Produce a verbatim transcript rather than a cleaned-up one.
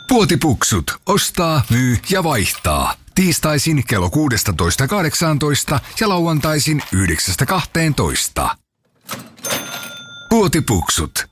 Puotipuksut. Ostaa, myy ja vaihtaa. Tiistaisin kello kuusitoista kahdeksantoista ja lauantaisin yhdeksästä kahteentoista. Puotipuksut.